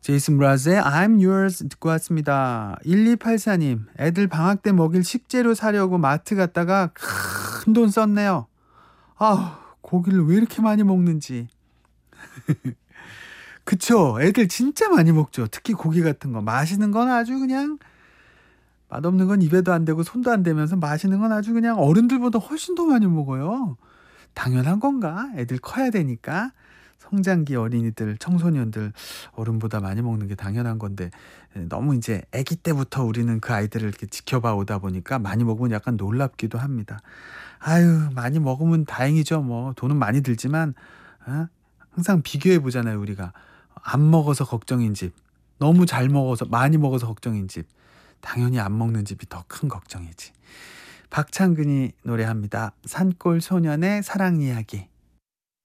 제이슨 브라즈의 I'm Yours 듣고 왔습니다. 1284님, 애들 방학 때 먹일 식재료 사려고 마트 갔다가 큰 돈 썼네요. 아, 고기를 왜 이렇게 많이 먹는지. 그쵸? 애들 진짜 많이 먹죠. 특히 고기 같은 거. 맛있는 건 아주 그냥 맛없는 건 입에도 안 대고 손도 안 대면서 맛있는 건 아주 그냥 어른들보다 훨씬 더 많이 먹어요. 당연한 건가? 애들 커야 되니까. 성장기 어린이들, 청소년들 어른보다 많이 먹는 게 당연한 건데 너무 이제 아기 때부터 우리는 그 아이들을 이렇게 지켜봐 오다 보니까 많이 먹으면 약간 놀랍기도 합니다. 아유, 많이 먹으면 다행이죠. 뭐 돈은 많이 들지만 항상 비교해 보잖아요, 우리가. 안 먹어서 걱정인 집, 너무 잘 먹어서 많이 먹어서 걱정인 집. 당연히 안 먹는 집이 더 큰 걱정이지. 박창근이 노래합니다. 산골 소년의 사랑 이야기.